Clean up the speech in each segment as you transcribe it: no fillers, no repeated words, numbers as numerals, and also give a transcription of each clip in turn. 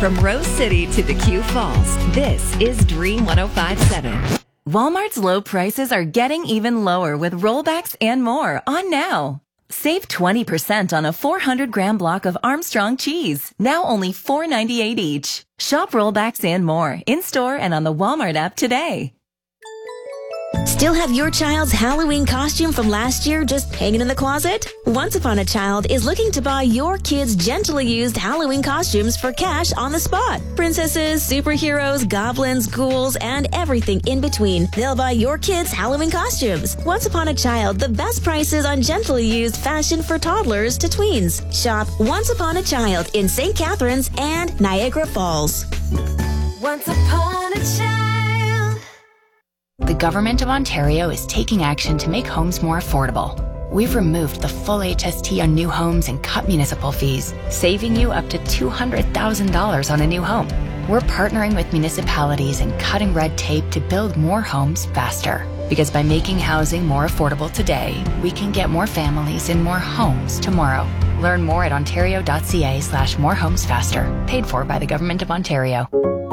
From Rose City to the Q Falls, this is Dream 105.7. Walmart's low prices are getting even lower with rollbacks and more on now. Save 20% on a 400-gram block of Armstrong cheese, now only $4.98 each. Shop rollbacks and more in-store and on the Walmart app today. Still have your child's Halloween costume from last year just hanging in the closet? Once Upon a Child is looking to buy your kids' gently used Halloween costumes for cash on the spot. Princesses, superheroes, goblins, ghouls, and everything in between. They'll buy your kids' Halloween costumes. Once Upon a Child, the best prices on gently used fashion for toddlers to tweens. Shop Once Upon a Child in St. Catharines and Niagara Falls. Once upon a child. The Government of Ontario is taking action to make homes more affordable. We've removed the full HST on new homes and cut municipal fees, saving you up to $200,000 on a new home. We're partnering with municipalities and cutting red tape to build more homes faster. Because by making housing more affordable today, we can get more families in more homes tomorrow. Learn more at ontario.ca/morehomesfaster. Paid for by the Government of Ontario.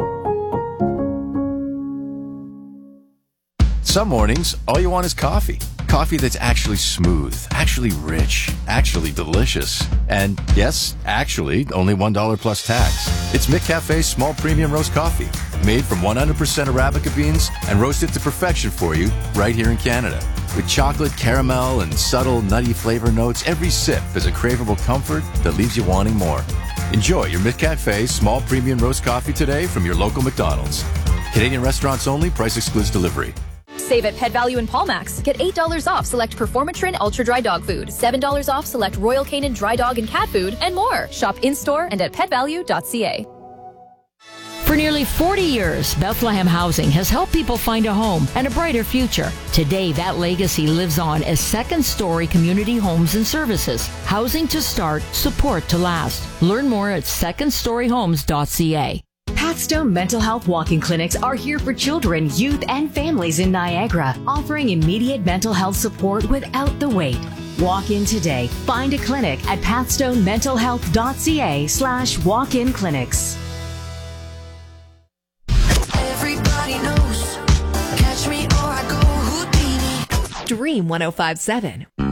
Some mornings, all you want is coffee. Coffee that's actually smooth, actually rich, actually delicious. And yes, actually, only $1 plus tax. It's McCafe's small premium roast coffee, made from 100% Arabica beans and roasted to perfection for you right here in Canada. With chocolate, caramel, and subtle nutty flavor notes, every sip is a craveable comfort that leaves you wanting more. Enjoy your McCafe small premium roast coffee today from your local McDonald's. Canadian restaurants only, price excludes delivery. Save at Pet Value and Paulmax. Get $8 off select Performatrin Ultra Dry Dog Food, $7 off select Royal Canin Dry Dog and Cat Food, and more. Shop in-store and at petvalue.ca. For nearly 40 years, Bethlehem Housing has helped people find a home and a brighter future. Today, that legacy lives on as second-story community homes and services. Housing to start, support to last. Learn more at secondstoryhomes.ca. Pathstone Mental Health Walk-in Clinics are here for children, youth, and families in Niagara, offering immediate mental health support without the wait. Walk in today. Find a clinic at pathstonementalhealth.ca/walk-in clinics. Everybody knows. Catch me or I go Houdini. Dream 105.7.